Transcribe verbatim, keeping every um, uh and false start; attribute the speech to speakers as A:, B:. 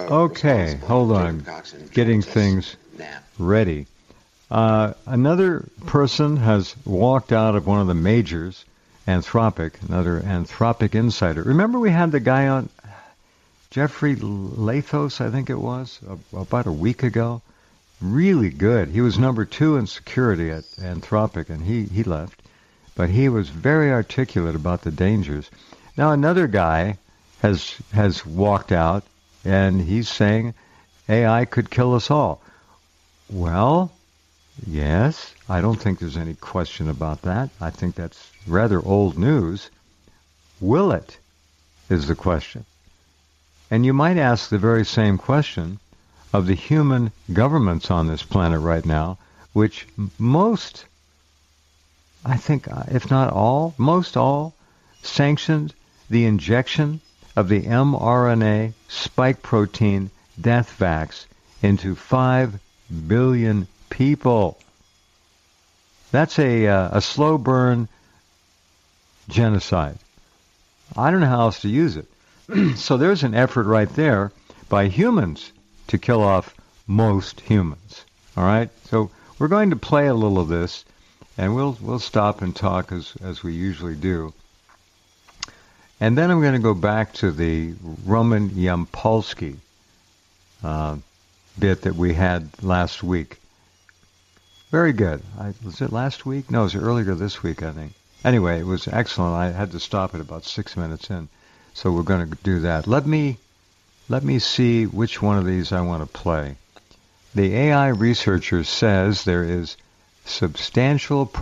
A: Okay, hold on. Getting things ready. Uh, another person has walked out of one of the majors, Anthropic, another Anthropic insider. Remember we had the guy on, Jeffrey Lathos, I think it was, about a week ago? Really good. He was number two in security at Anthropic, and he, he left. But he was very articulate about the dangers. Now another guy has has walked out, and he's saying A I could kill us all. Well, yes, I don't think there's any question about that. I think that's rather old news. Will it, is the question. And you might ask the very same question of the human governments on this planet right now, which most, I think, if not all, most all, sanctioned the injection of the mRNA spike protein death vax into five billion people. That's a, uh, a slow burn genocide. I don't know how else to use it. So there's an effort right there by humans to kill off most humans. All right? So we're going to play a little of this, and we'll we'll stop and talk as, as we usually do. And then I'm going to go back to the Roman Yampolsky uh, bit that we had last week. Very good. I, was it last week? No, it was earlier this week, I think. Anyway, it was excellent. I had to stop it about six minutes in. So we're going to do that. Let me let me see which one of these I want to play. The A I researcher says there is substantial